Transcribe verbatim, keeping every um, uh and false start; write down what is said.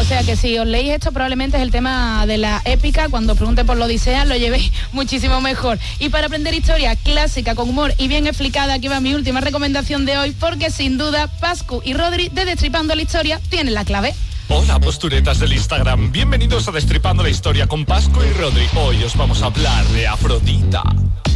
sea que si os leéis esto, probablemente es el tema de la épica. Cuando os pregunte por la Odisea, lo llevéis muchísimo mejor. Y para aprender historia clásica, con humor y bien explicada, aquí va mi última recomendación de hoy, porque sin duda Pascu y Rodri de Destripando la Historia tienen la clave. Hola, posturetas del Instagram. Bienvenidos a Destripando la Historia con Pascu y Rodri. Hoy os vamos a hablar de Afrodita.